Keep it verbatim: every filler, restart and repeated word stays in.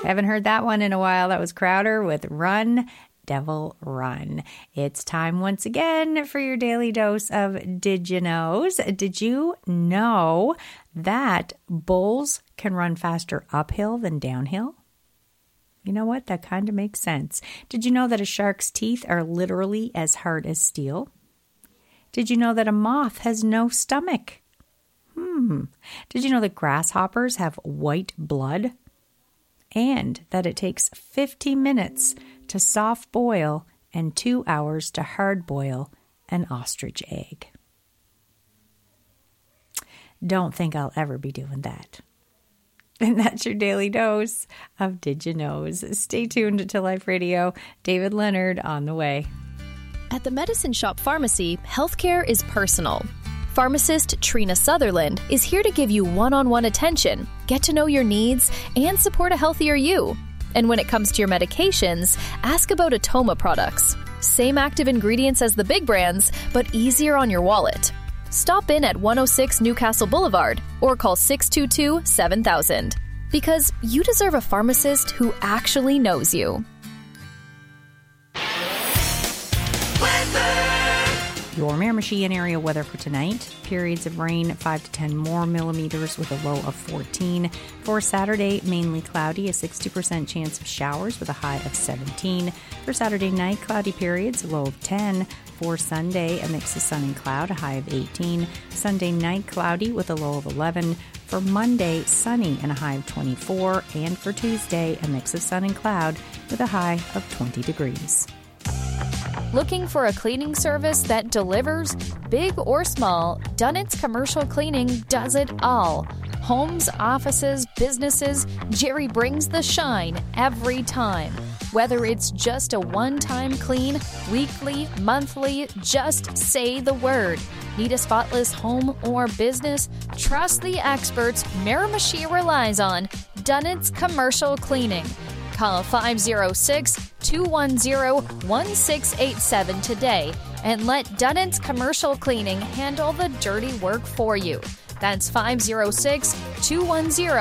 Haven't heard that one in a while. That was Crowder with Run, Devil Run. It's time once again for your daily dose of Did You Knows. Did you know that bulls can run faster uphill than downhill? You know what? That kind of makes sense. Did you know that a shark's teeth are literally as hard as steel? Did you know that a moth has no stomach? Hmm. Did you know that grasshoppers have white blood? And that it takes fifty minutes to soft boil and two hours to hard boil an ostrich egg. Don't think I'll ever be doing that. And that's your daily dose of Did You Knows. Stay tuned to Life Radio. David Leonard on the way. At the Medicine Shop Pharmacy, healthcare is personal. Pharmacist Trina Sutherland is here to give you one-on-one attention, get to know your needs, and support a healthier you. And when it comes to your medications, ask about Atoma products. Same active ingredients as the big brands, but easier on your wallet. Stop in at one oh six Newcastle Boulevard or call six two two, seven thousand. Because you deserve a pharmacist who actually knows you. Your Miramichi and area weather for tonight. Periods of rain, five to ten more millimeters with a low of fourteen. For Saturday, mainly cloudy, a sixty percent chance of showers with a high of seventeen. For Saturday night, cloudy periods, a low of ten. For Sunday, a mix of sun and cloud, a high of eighteen. Sunday night, cloudy with a low of eleven. For Monday, sunny and a high of twenty-four. And for Tuesday, a mix of sun and cloud with a high of twenty degrees. Looking for a cleaning service that delivers? Big or small, Dunnett's Commercial Cleaning does it all. Homes, offices, businesses, Jerry brings the shine every time. Whether it's just a one-time clean, weekly, monthly, just say the word. Need a spotless home or business? Trust the experts Miramichi relies on. Dunnett's Commercial Cleaning. Call five oh six, two one oh, one six eight seven today and let Dunnett's Commercial Cleaning handle the dirty work for you. That's five oh six, two one oh,